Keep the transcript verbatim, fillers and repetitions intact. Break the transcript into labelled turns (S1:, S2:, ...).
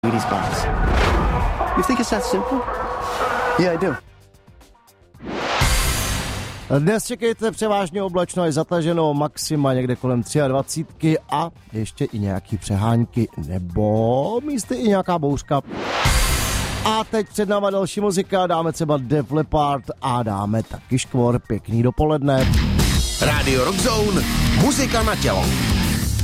S1: These bars. You think it's that simple? Yeah, I do.
S2: Dnes čekejte převážně oblačno až zataženo, maxima někde kolem dvacet tři a ještě i nějaký přehánky nebo místy i nějaká bouřka. A teď před náma další muzika, dáme třeba Def Leppard a dáme taky Škvor. Pěkný dopoledne.
S3: Radio Rock Zone, muzika na tělo.